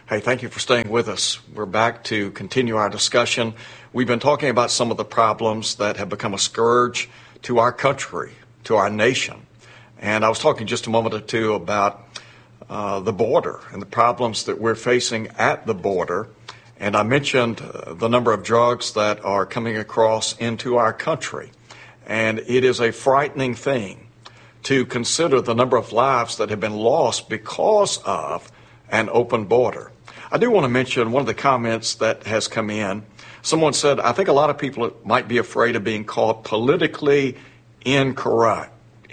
Hey, thank you for staying with us. We're back to continue our discussion. We've been talking about some of the problems that have become a scourge to our country, to our nation. And I was talking just a moment or two about the border and the problems that we're facing at the border. And I mentioned the number of drugs that are coming across into our country. And it is a frightening thing to consider the number of lives that have been lost because of an open border. I do want to mention one of the comments that has come in. Someone said, I think a lot of people might be afraid of being called politically incorrect.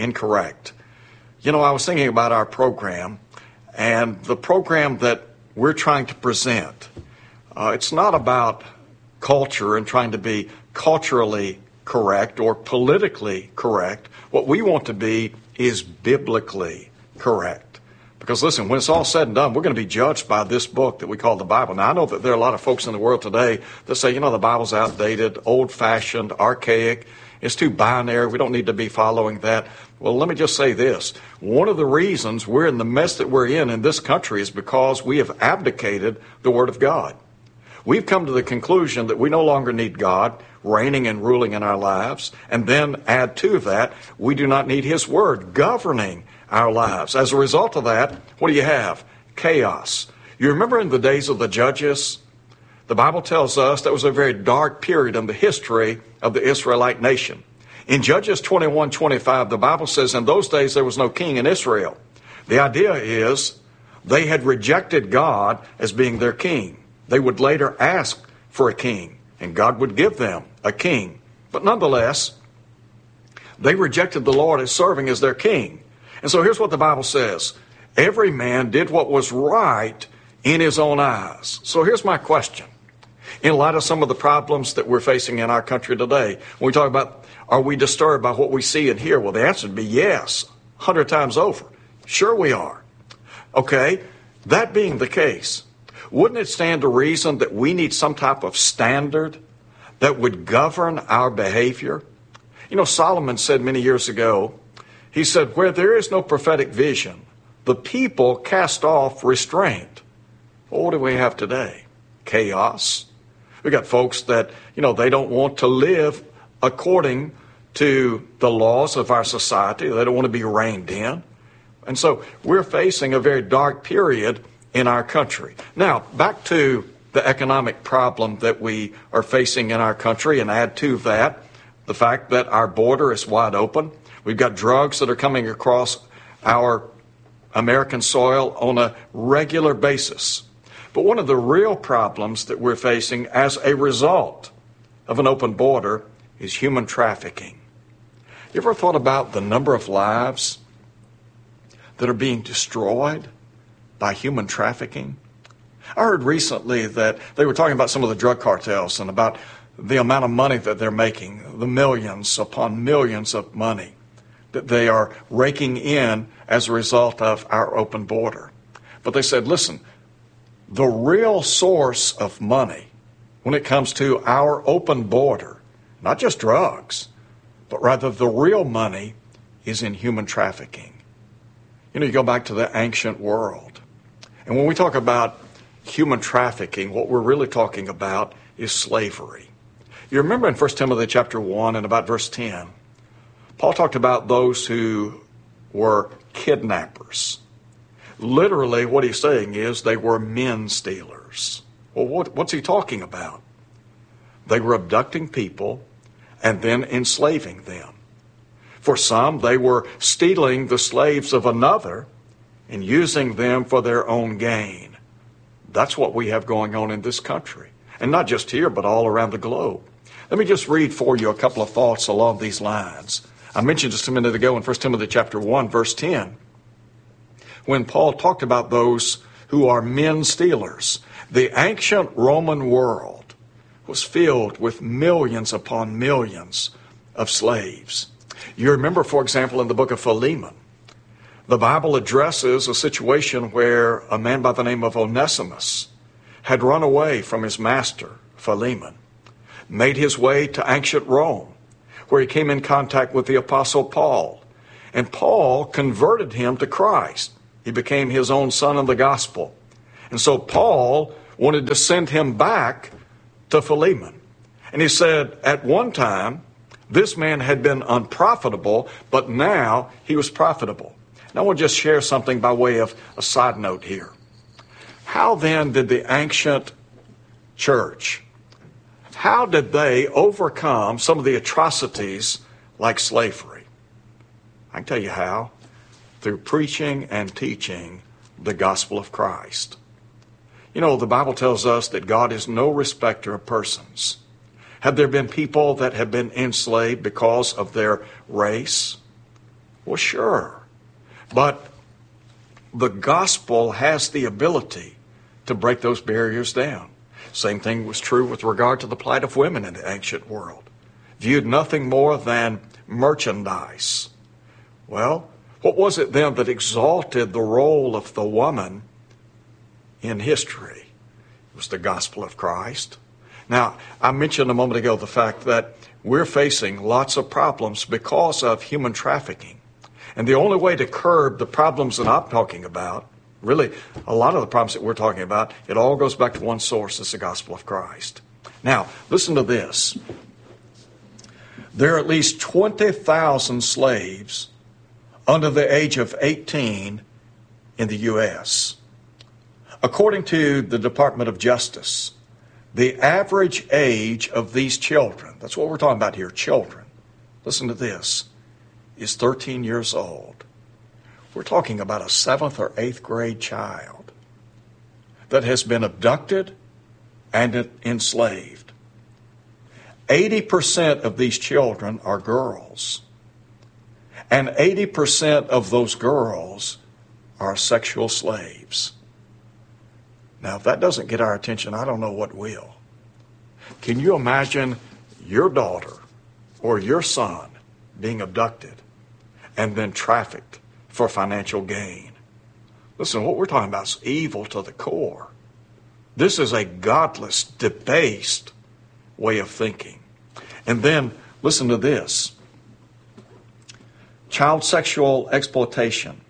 You know, I was thinking about our program and the program that we're trying to present. It's not about culture and trying to be culturally correct or politically correct. What we want to be is biblically correct. Because listen, when it's all said and done, we're going to be judged by this book that we call the Bible. Now, I know that there are a lot of folks in the world today that say, you know, the Bible's outdated, old-fashioned, archaic. It's too binary. We don't need to be following that. Well, let me just say this. One of the reasons we're in the mess that we're in this country is because we have abdicated the Word of God. We've come to the conclusion that we no longer need God reigning and ruling in our lives. And then add to that, we do not need His Word governing our lives. As a result of that, what do you have? Chaos. You remember in the days of the judges? The Bible tells us that was a very dark period in the history of the Israelite nation. In Judges 21:25, the Bible says, in those days there was no king in Israel. The idea is they had rejected God as being their king. They would later ask for a king, and God would give them a king. But nonetheless, they rejected the Lord as serving as their king. And so here's what the Bible says. Every man did what was right in his own eyes. So here's my question. In light of some of the problems that we're facing in our country today, when we talk about, are we disturbed by what we see and hear? Well, the answer would be yes, 100 times over. Sure we are. Okay, that being the case, wouldn't it stand to reason that we need some type of standard that would govern our behavior? You know, Solomon said many years ago, he said, where there is no prophetic vision, the people cast off restraint. Well, what do we have today? Chaos. We got folks that, you know, they don't want to live according to the laws of our society. They don't want to be reined in. And so we're facing a very dark period in our country. Now, back to the economic problem that we are facing in our country, and add to that the fact that our border is wide open. We've got drugs that are coming across our American soil on a regular basis. But one of the real problems that we're facing as a result of an open border is human trafficking. You ever thought about the number of lives that are being destroyed by human trafficking? I heard recently that they were talking about some of the drug cartels and about the amount of money that they're making, the millions upon millions of money that they are raking in as a result of our open border. But they said, listen, the real source of money when it comes to our open border, not just drugs, but rather the real money is in human trafficking. You know, you go back to the ancient world. And when we talk about human trafficking, what we're really talking about is slavery. You remember in 1 Timothy chapter 1 and about verse 10, Paul talked about those who were kidnappers. Literally, what he's saying is they were men stealers. Well, what's he talking about? They were abducting people and then enslaving them. For some, they were stealing the slaves of another and using them for their own gain. That's what we have going on in this country. And not just here, but all around the globe. Let me just read for you a couple of thoughts along these lines. I mentioned just a minute ago in 1 Timothy chapter 1, verse 10, when Paul talked about those who are men stealers. The ancient Roman world was filled with millions upon millions of slaves. You remember, for example, in the book of Philemon, the Bible addresses a situation where a man by the name of Onesimus had run away from his master, Philemon, made his way to ancient Rome, where he came in contact with the Apostle Paul. And Paul converted him to Christ. He became his own son in the gospel. And so Paul wanted to send him back to Philemon. And he said, at one time, this man had been unprofitable, but now he was profitable. Now I want to just share something by way of a side note here. How then did the ancient church, how did they overcome some of the atrocities like slavery? I can tell you how. Through preaching and teaching the gospel of Christ. You know, the Bible tells us that God is no respecter of persons. Have there been people that have been enslaved because of their race? Well, sure. But the gospel has the ability to break those barriers down. Same thing was true with regard to the plight of women in the ancient world. Viewed nothing more than merchandise. Well, what was it then that exalted the role of the woman in history? It was the gospel of Christ. Now, I mentioned a moment ago the fact that we're facing lots of problems because of human trafficking. And the only way to curb the problems that I'm talking about, really a lot of the problems that we're talking about, it all goes back to one source, it's the gospel of Christ. Now, listen to this. There are at least 20,000 slaves under the age of 18 in the U.S. According to the Department of Justice, the average age of these children, that's what we're talking about here, children, listen to this, is 13 years old. We're talking about a 7th or 8th grade child that has been abducted and enslaved. 80% of these children are girls. And 80% of those girls are sexual slaves. Now, if that doesn't get our attention, I don't know what will. Can you imagine your daughter or your son being abducted and then trafficked for financial gain? Listen, what we're talking about is evil to the core. This is a godless, debased way of thinking. And then, listen to this. Child sexual exploitation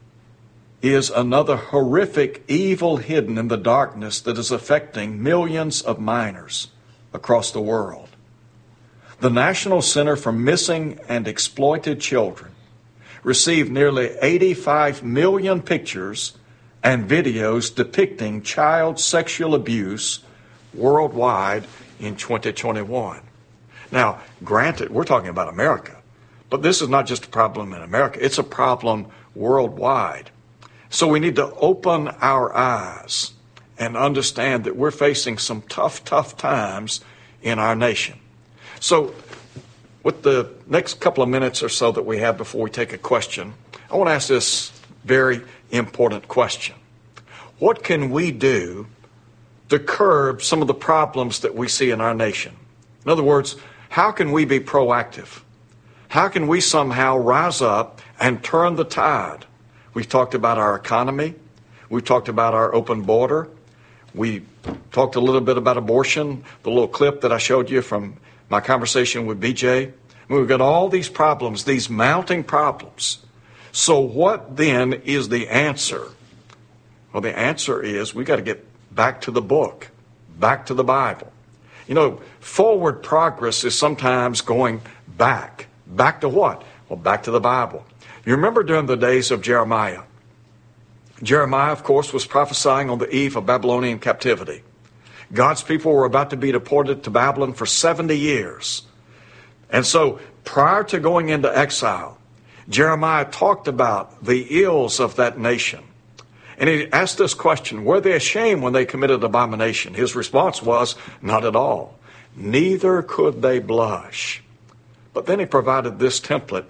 is another horrific evil hidden in the darkness that is affecting millions of minors across the world. The National Center for Missing and Exploited Children received nearly 85 million pictures and videos depicting child sexual abuse worldwide in 2021. Now, granted, we're talking about America, but this is not just a problem in America, it's a problem worldwide. So we need to open our eyes and understand that we're facing some tough times in our nation. So with the next couple of minutes or so that we have before we take a question, I want to ask this very important question. What can we do to curb some of the problems that we see in our nation? In other words, how can we be proactive? How can we somehow rise up and turn the tide? We've talked about our economy. We've talked about our open border. We talked a little bit about abortion, the little clip that I showed you from my conversation with BJ. We've got all these problems, these mounting problems. So what then is the answer? Well, the answer is we got to get back to the book, back to the Bible. You know, forward progress is sometimes going back. Back to what? Well, back to the Bible. You remember during the days of Jeremiah. Jeremiah, of course, was prophesying on the eve of Babylonian captivity. God's people were about to be deported to Babylon for 70 years. And so prior to going into exile, Jeremiah talked about the ills of that nation. And he asked this question, were they ashamed when they committed abomination? His response was, not at all. Neither could they blush. But then he provided this template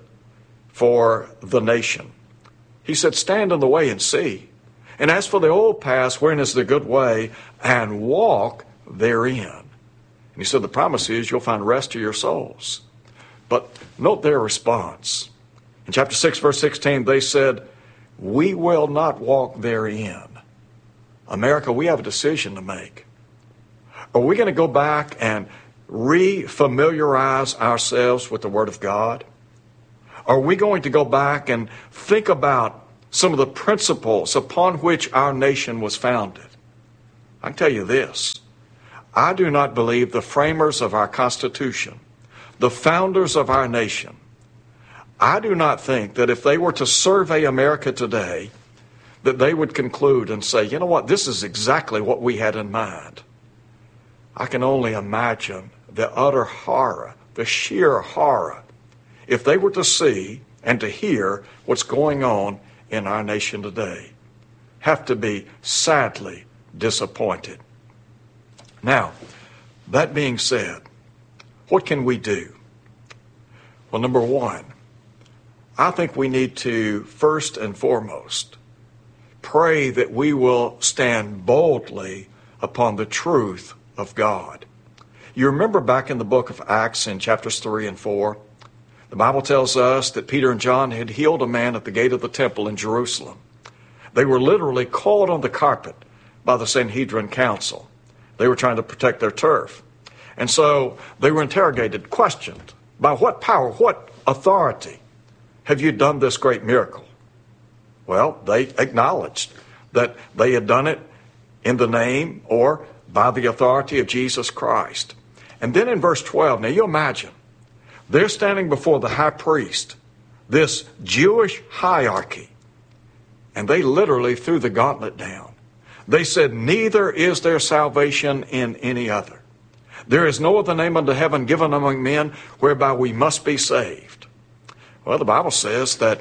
for the nation. He said, stand in the way and see. And as for the old paths, wherein is the good way, and walk therein. And he said, the promise is you'll find rest to your souls. But note their response. In chapter 6, verse 16, they said, we will not walk therein. America, we have a decision to make. Are we going to go back and re-familiarize ourselves with the Word of God? Are we going to go back and think about some of the principles upon which our nation was founded? I can tell you this. I do not believe the framers of our Constitution, the founders of our nation, I do not think that if they were to survey America today, that they would conclude and say, you know what, this is exactly what we had in mind. I can only imagine the utter horror, the sheer horror, if they were to see and to hear what's going on in our nation today. Have to be sadly disappointed. Now, that being said, what can we do? Well, number one, I think we need to, first and foremost, pray that we will stand boldly upon the truth of God. You remember back in the book of Acts in chapters 3 and 4, the Bible tells us that Peter and John had healed a man at the gate of the temple in Jerusalem. They were literally called on the carpet by the Sanhedrin council. They were trying to protect their turf. And so they were interrogated, questioned, by what power, what authority have you done this great miracle? Well, they acknowledged that they had done it in the name or by the authority of Jesus Christ. And then in verse 12, now you imagine, they're standing before the high priest, this Jewish hierarchy, and they literally threw the gauntlet down. They said, neither is there salvation in any other. There is no other name under heaven given among men whereby we must be saved. Well, the Bible says that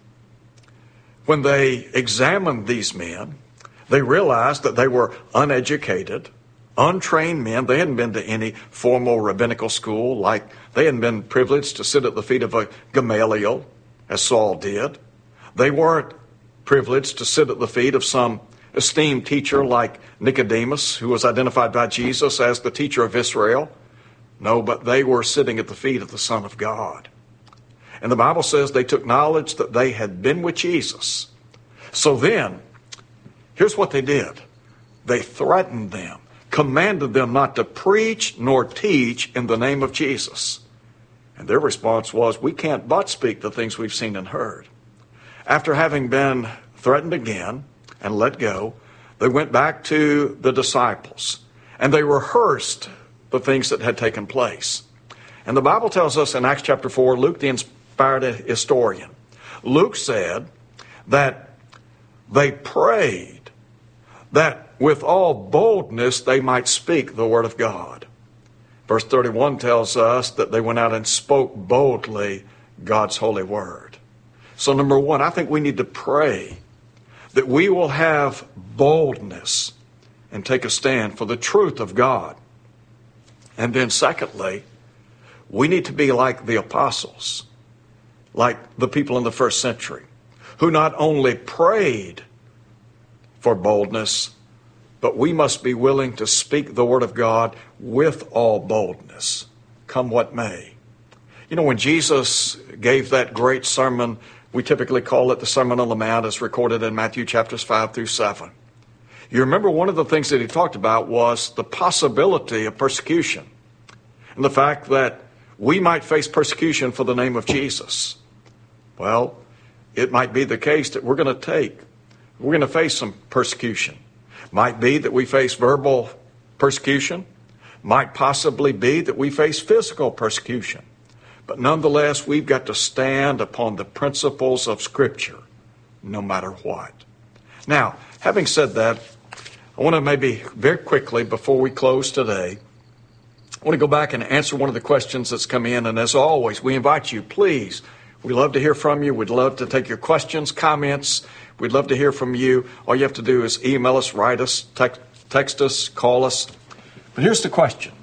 when they examined these men, they realized that they were uneducated, untrained men. They hadn't been to any formal rabbinical school, like they hadn't been privileged to sit at the feet of a Gamaliel, as Saul did. They weren't privileged to sit at the feet of some esteemed teacher like Nicodemus, who was identified by Jesus as the teacher of Israel. No, but they were sitting at the feet of the Son of God. And the Bible says they took knowledge that they had been with Jesus. So then, here's what they did. They threatened them, commanded them not to preach nor teach in the name of Jesus. And their response was, we can't but speak the things we've seen and heard. After having been threatened again and let go, they went back to the disciples and they rehearsed the things that had taken place. And the Bible tells us in Acts chapter 4, Luke the inspired historian, Luke said that they prayed that with all boldness they might speak the word of God. Verse 31 tells us that they went out and spoke boldly God's holy word. So number one, I think we need to pray that we will have boldness and take a stand for the truth of God. And then secondly, we need to be like the apostles, like the people in the first century, who not only prayed for boldness, but we must be willing to speak the word of God with all boldness, come what may. You know, when Jesus gave that great sermon, we typically call it the Sermon on the Mount, as recorded in Matthew chapters 5 through 7. You remember one of the things that he talked about was the possibility of persecution and the fact that we might face persecution for the name of Jesus. Well, it might be the case that we're going to face some persecution. Might be that we face verbal persecution. Might possibly be that we face physical persecution. But nonetheless, we've got to stand upon the principles of Scripture, no matter what. Now, having said that, I want to maybe very quickly, before we close today, I want to go back and answer one of the questions that's come in. And as always, we invite you, please, we'd love to hear from you. We'd love to take your questions, comments. We'd love to hear from you. All you have to do is email us, write us, text us, call us. But here's the question.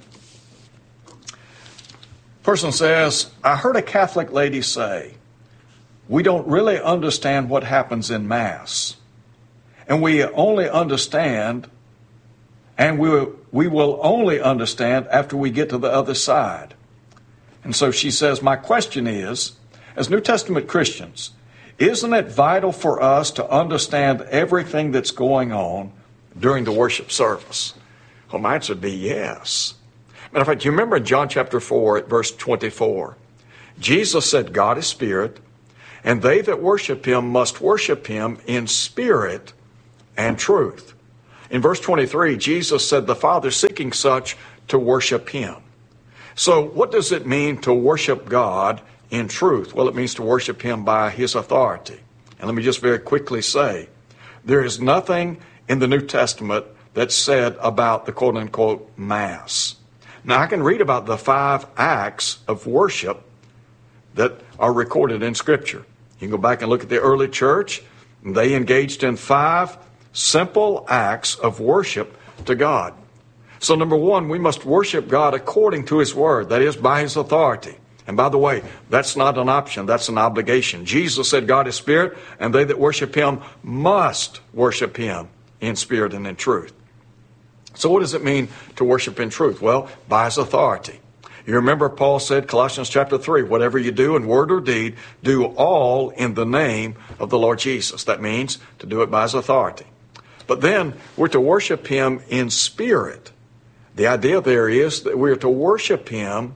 Person says, I heard a Catholic lady say, we don't really understand what happens in Mass. And we only understand, and we will only understand after we get to the other side. And so she says, my question is, as New Testament Christians, isn't it vital for us to understand everything that's going on during the worship service? Well, my answer would be yes. Matter of fact, you remember in John chapter 4 at verse 24, Jesus said, God is spirit, and they that worship him must worship him in spirit and truth. In verse 23, Jesus said the Father seeking such to worship him. So what does it mean to worship God in truth? Well, it means to worship him by his authority. And let me just very quickly say, there is nothing in the New Testament that's said about the quote-unquote Mass. Now, I can read about the 5 acts of worship that are recorded in Scripture. You can go back and look at the early church. They engaged in 5 simple acts of worship to God. So number 1, we must worship God according to his word, that is, by his authority. And by the way, that's not an option, that's an obligation. Jesus said God is spirit, and they that worship him must worship him in spirit and in truth. So what does it mean to worship in truth? Well, by his authority. You remember Paul said, Colossians chapter 3, whatever you do in word or deed, do all in the name of the Lord Jesus. That means to do it by his authority. But then we're to worship him in spirit. The idea there is that we're to worship him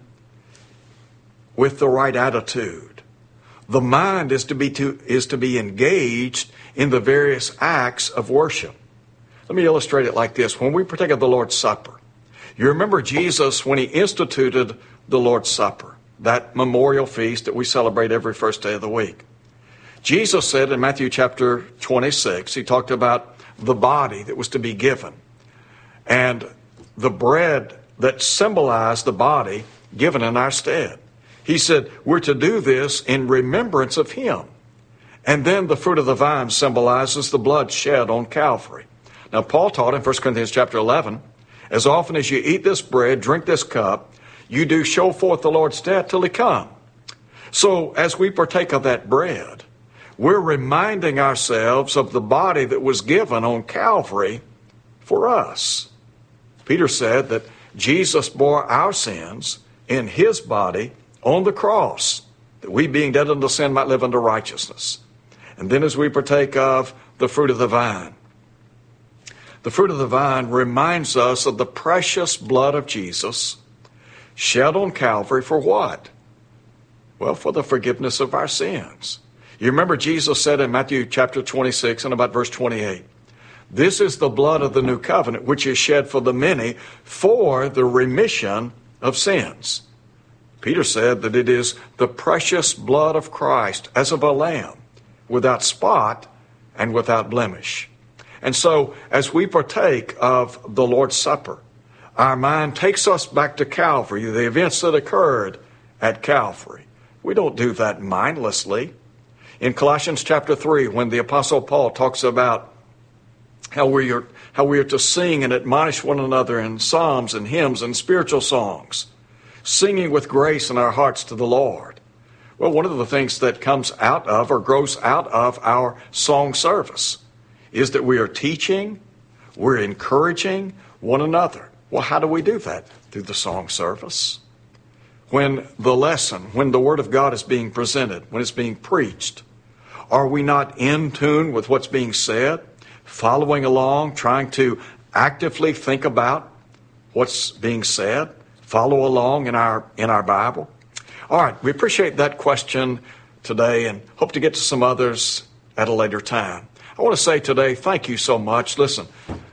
with the right attitude. The mind is to be engaged in the various acts of worship. Let me illustrate it like this. When we partake of the Lord's Supper, you remember Jesus when he instituted the Lord's Supper, that memorial feast that we celebrate every first day of the week. Jesus said in Matthew chapter 26, he talked about the body that was to be given and the bread that symbolized the body given in our stead. He said, we're to do this in remembrance of him. And then the fruit of the vine symbolizes the blood shed on Calvary. Now, Paul taught in 1 Corinthians chapter 11, as often as you eat this bread, drink this cup, you do show forth the Lord's death till he come. So, as we partake of that bread, we're reminding ourselves of the body that was given on Calvary for us. Peter said that Jesus bore our sins in his body on the cross, that we being dead unto sin might live unto righteousness. And then as we partake of the fruit of the vine, the fruit of the vine reminds us of the precious blood of Jesus shed on Calvary for what? Well, for the forgiveness of our sins. You remember Jesus said in Matthew chapter 26 and about verse 28, this is the blood of the new covenant, which is shed for the many for the remission of sins. Peter said that it is the precious blood of Christ as of a lamb, without spot and without blemish. And so, as we partake of the Lord's Supper, our mind takes us back to Calvary, the events that occurred at Calvary. We don't do that mindlessly. In Colossians chapter 3, when the Apostle Paul talks about how we are to sing and admonish one another in psalms and hymns and spiritual songs, singing with grace in our hearts to the Lord. Well, one of the things that comes out of or grows out of our song service is that we are teaching, we're encouraging one another. Well, how do we do that? Through the song service. When the lesson, when the Word of God is being presented, when it's being preached, are we not in tune with what's being said, following along, trying to actively think about what's being said? Follow along in our Bible. All right, we appreciate that question today and hope to get to some others at a later time. I want to say today, thank you so much. Listen,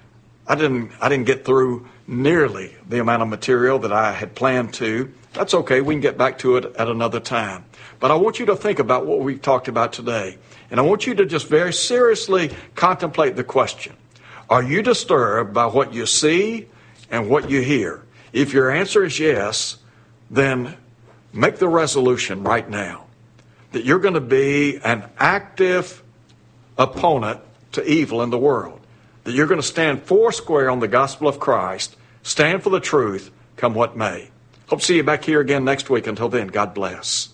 I didn't get through nearly the amount of material that I had planned to. That's okay, we can get back to it at another time. But I want you to think about what we've talked about today. And I want you to just very seriously contemplate the question. Are you disturbed by what you see and what you hear? If your answer is yes, then make the resolution right now that you're going to be an active opponent to evil in the world, that you're going to stand foursquare on the gospel of Christ, stand for the truth, come what may. Hope to see you back here again next week. Until then, God bless.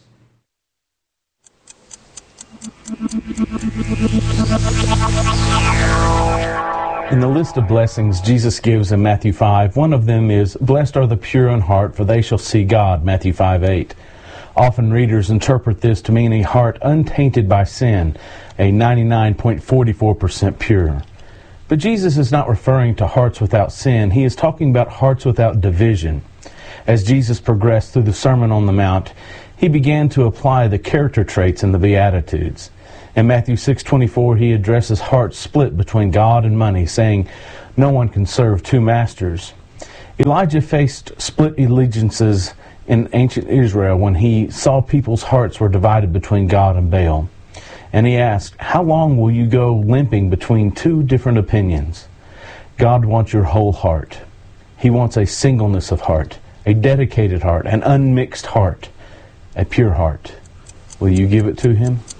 In the list of blessings Jesus gives in Matthew 5, one of them is, blessed are the pure in heart, for they shall see God, Matthew 5:8. Often readers interpret this to mean a heart untainted by sin, a 99.44% pure. But Jesus is not referring to hearts without sin. He is talking about hearts without division. As Jesus progressed through the Sermon on the Mount, he began to apply the character traits in the Beatitudes. In Matthew 6:24, he addresses hearts split between God and money, saying, no one can serve two masters. Elijah faced split allegiances in ancient Israel when he saw people's hearts were divided between God and Baal. And he asked, how long will you go limping between two different opinions? God wants your whole heart. He wants a singleness of heart, a dedicated heart, an unmixed heart, a pure heart. Will you give it to him?